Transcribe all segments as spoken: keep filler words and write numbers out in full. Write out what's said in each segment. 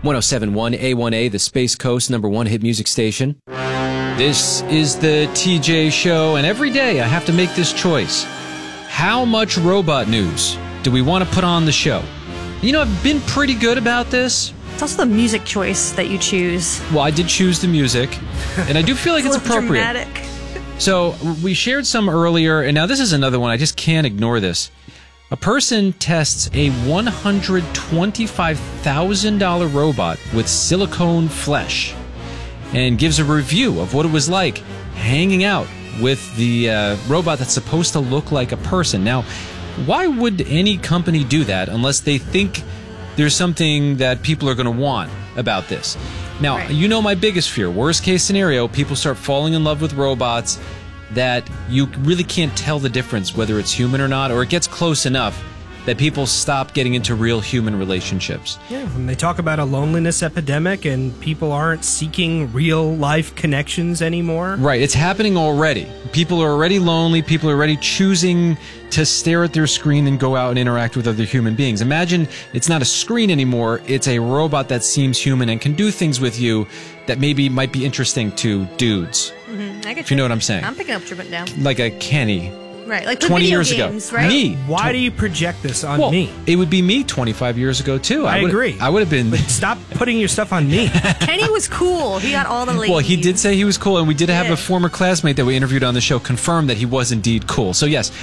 one oh seven point one A one A, the Space Coast number one hit music station. This is the T J Show, and every day I have to make this choice. How much robot news do we want to put on the show? You know, I've been pretty good about this. It's also the music choice that you choose. Well, I did choose the music, and I do feel like it's, it's appropriate. Dramatic. So we shared some earlier, and now this is another one. I just can't ignore this. A person tests a one hundred twenty-five thousand dollars robot with silicone flesh and gives a review of what it was like hanging out with the uh, robot that's supposed to look like a person. Now, why would any company do that unless they think there's something that people are going to want about this? Now, right. You know my biggest fear. Worst case scenario, people start falling in love with robots that you really can't tell the difference whether it's human or not, or it gets close enough that people stop getting into real human relationships. Yeah, when they talk about a loneliness epidemic and people aren't seeking real-life connections anymore. Right, it's happening already. People are already lonely. People are already choosing to stare at their screen and go out and interact with other human beings. Imagine it's not a screen anymore. It's a robot that seems human and can do things with you that maybe might be interesting to dudes. Mm-hmm. I get if you know what I'm saying. I'm picking up what you're putting down. Like a Kenny. Right, like twenty video years games, ago. Right? Me. Why do you project this on well, me? It would be me twenty-five years ago, too. I, I agree. I would have been... But stop putting your stuff on me. Kenny was cool. He got all the ladies. Well, he did say he was cool, and we did have yeah. a former classmate that we interviewed on the show confirm that he was indeed cool. So, yes,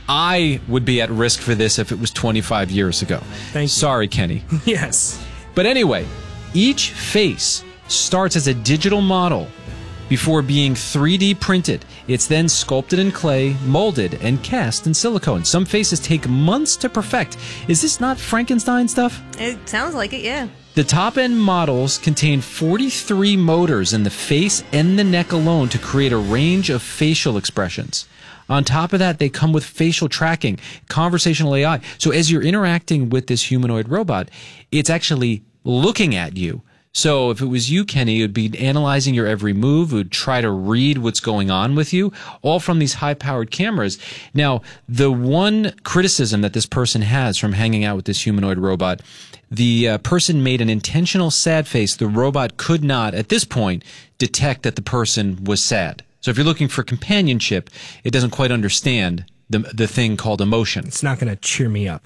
I would be at risk for this if it was twenty-five years ago. Thank you. Sorry, Kenny. Yes. But anyway, each face starts as a digital model before being three D printed. It's then sculpted in clay, molded, and cast in silicone. Some faces take months to perfect. Is this not Frankenstein stuff? It sounds like it, yeah. The top-end models contain forty-three motors in the face and the neck alone to create a range of facial expressions. On top of that, they come with facial tracking, conversational A I. So as you're interacting with this humanoid robot, it's actually looking at you. So if it was you, Kenny, it would be analyzing your every move. It would try to read what's going on with you, all from these high-powered cameras. Now, the one criticism that this person has from hanging out with this humanoid robot, the uh, person made an intentional sad face. The robot could not, at this point, detect that the person was sad. So if you're looking for companionship, it doesn't quite understand the the thing called emotion. It's not going to cheer me up.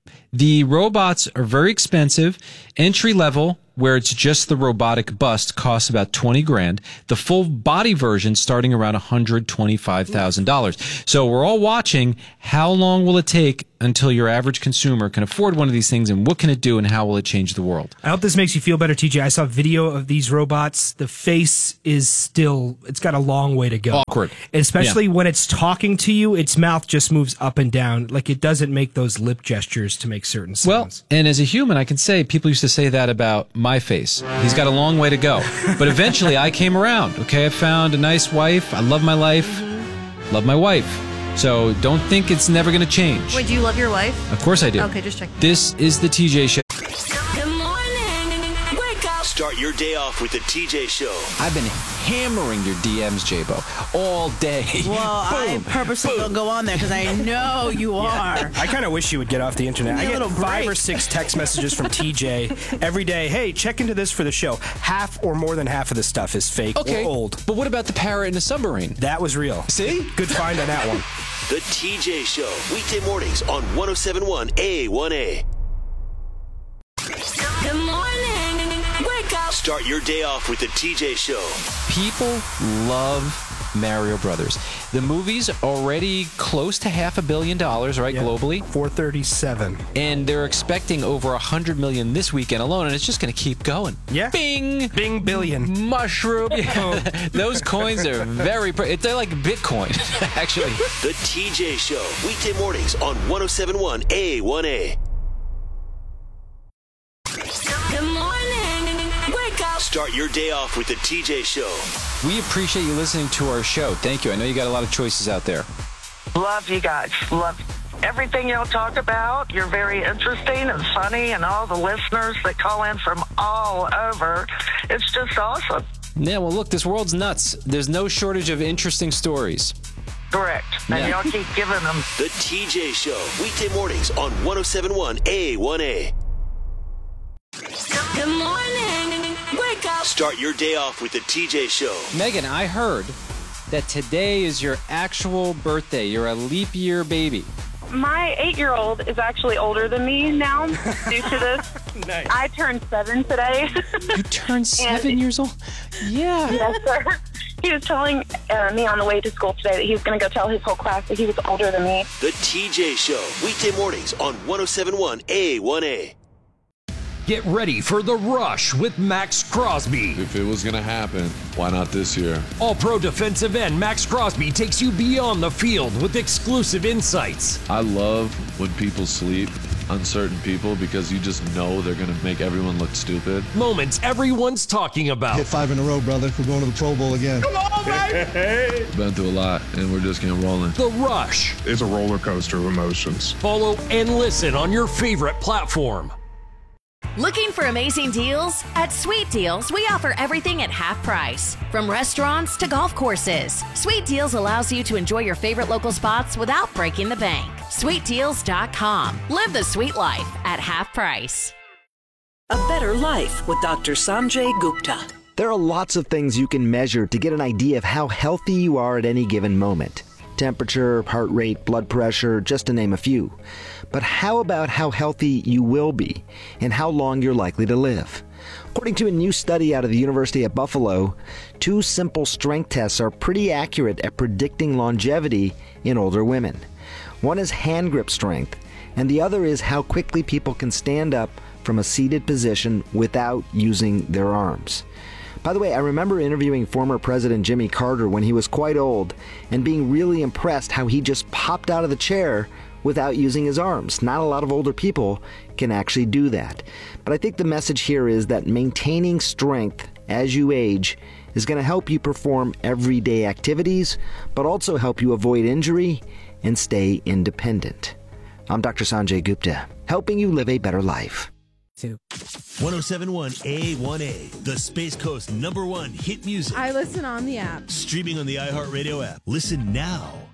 The robots are very expensive. Entry level, where it's just the robotic bust, costs about twenty grand. The full body version starting around one hundred twenty-five thousand dollars. So we're all watching. How long will it take until your average consumer can afford one of these things, and what can it do, and how will it change the world? I hope this makes you feel better, T J. I saw video of these robots. The face is still, it's got a long way to go. Awkward. Especially yeah. when it's talking to you, its mouth just moves up and down. Like it doesn't make those lip gestures to make certain sounds. Well, and as a human, I can say people used to say that about my face. He's got a long way to go. But eventually I came around, okay? I found a nice wife. I love my life. Mm-hmm. Love my wife. So don't think it's never going to change. Wait, do you love your wife? Of course I do. Okay, just check. This is the T J Show. Good morning. Wake up. Start your day off with the T J Show. I've been hammering your D Ms, J-Bo, all day. Well, I purposely don't go on there because I know you are. I kind of wish you would get off the internet. I get five or six text messages from T J every day. Hey, check into this for the show. Half or more than half of the stuff is fake okay, or old. But what about the parrot in the submarine? That was real. See? Good find on that one. The T J Show, weekday mornings on one oh seven point one A one A. Good morning. Wake up. Start your day off with the T J Show. People love Mario Brothers. The movie's already close to half a billion dollars, right, yeah, globally? four thirty-seven. And they're expecting over one hundred million this weekend alone, and it's just going to keep going. Yeah. Bing! Bing billion. Mushroom. Yeah. Those coins are very... Pre- they're like Bitcoin, actually. The T J Show, weekday mornings on one oh seven point one A one A. Good morning. Wake up. Start your day off with the T J Show. We appreciate you listening to our show. Thank you. I know you got a lot of choices out there. Love you guys. Love everything y'all talk about. You're very interesting and funny, and all the listeners that call in from all over. It's just awesome. Yeah, well, look, this world's nuts. There's no shortage of interesting stories. Correct. And Yeah. y'all keep giving them. The T J Show, weekday mornings on one oh seven point one A one A. Good morning. Start your day off with the T J Show. Megan, I heard that today is your actual birthday. You're a leap year baby. My eight-year-old is actually older than me now due to this. Nice. I turned seven today. You turned seven And- years old? Yeah. Yes, sir. He was telling uh, me on the way to school today that he was going to go tell his whole class that he was older than me. The T J Show, weekday mornings on one oh seven point one A one A. Get ready for The Rush with Max Crosby. If it was going to happen, why not this year? All-pro defensive end Max Crosby takes you beyond the field with exclusive insights. I love when people sleep, uncertain people, because you just know they're going to make everyone look stupid. Moments everyone's talking about. Hit five in a row, brother. We're going to the Pro Bowl again. Come on, baby! Been through a lot, and we're just getting rolling. The Rush. It's a roller coaster of emotions. Follow and listen on your favorite platform. Looking for amazing deals? At Sweet Deals, we offer everything at half price. From restaurants to golf courses, Sweet Deals allows you to enjoy your favorite local spots without breaking the bank. sweet deals dot com. Live the sweet life at half price. A better life with Doctor Sanjay Gupta. There are lots of things you can measure to get an idea of how healthy you are at any given moment. Temperature, heart rate, blood pressure, just to name a few. But how about how healthy you will be and how long you're likely to live? According to a new study out of the University at Buffalo, two simple strength tests are pretty accurate at predicting longevity in older women. One is hand grip strength, and the other is how quickly people can stand up from a seated position without using their arms. By the way, I remember interviewing former President Jimmy Carter when he was quite old and being really impressed how he just popped out of the chair without using his arms. Not a lot of older people can actually do that. But I think the message here is that maintaining strength as you age is going to help you perform everyday activities, but also help you avoid injury and stay independent. I'm Doctor Sanjay Gupta, helping you live a better life. one oh seven point one A one A, the Space Coast number one hit music. I listen on the app. Streaming on the iHeartRadio app. Listen now